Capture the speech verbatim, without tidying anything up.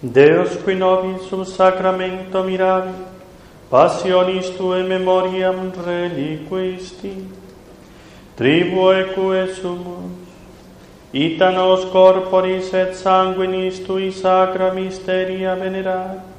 Deus qui nobis sub sacramento mirabit, passionis tuae memoriam reliquisti, tribueque sumus, ita nos corporis et sanguinis tui sacra mysteria venerat,